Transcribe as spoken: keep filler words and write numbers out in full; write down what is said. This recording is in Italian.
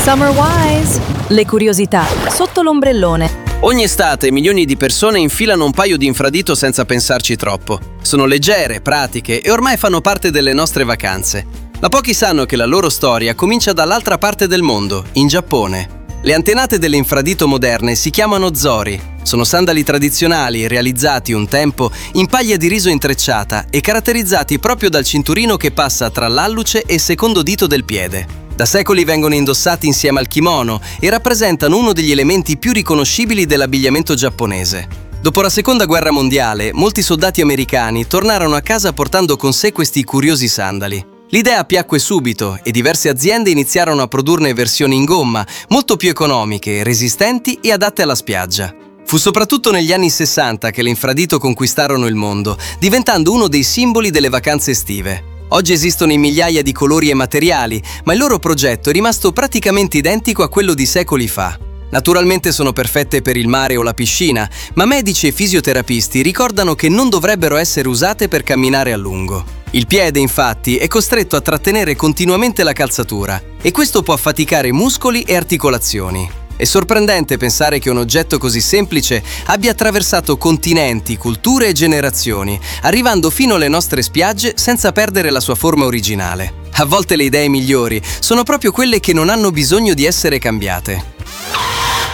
Summer Wise, le curiosità sotto l'ombrellone. Ogni estate milioni di persone infilano un paio di infradito senza pensarci troppo. Sono leggere, pratiche e ormai fanno parte delle nostre vacanze. Ma pochi sanno che la loro storia comincia dall'altra parte del mondo, in Giappone. Le antenate delle infradito moderne si chiamano zori. Sono sandali tradizionali realizzati un tempo in paglia di riso intrecciata e caratterizzati proprio dal cinturino che passa tra l'alluce e il secondo dito del piede. Da secoli vengono indossati insieme al kimono e rappresentano uno degli elementi più riconoscibili dell'abbigliamento giapponese. Dopo la Seconda Guerra Mondiale, molti soldati americani tornarono a casa portando con sé questi curiosi sandali. L'idea piacque subito e diverse aziende iniziarono a produrne versioni in gomma, molto più economiche, resistenti e adatte alla spiaggia. Fu soprattutto negli anni sessanta che le infradito conquistarono il mondo, diventando uno dei simboli delle vacanze estive. Oggi esistono in migliaia di colori e materiali, ma il loro progetto è rimasto praticamente identico a quello di secoli fa. Naturalmente sono perfette per il mare o la piscina, ma medici e fisioterapisti ricordano che non dovrebbero essere usate per camminare a lungo. Il piede, infatti, è costretto a trattenere continuamente la calzatura e questo può affaticare muscoli e articolazioni. È sorprendente pensare che un oggetto così semplice abbia attraversato continenti, culture e generazioni, arrivando fino alle nostre spiagge senza perdere la sua forma originale. A volte le idee migliori sono proprio quelle che non hanno bisogno di essere cambiate.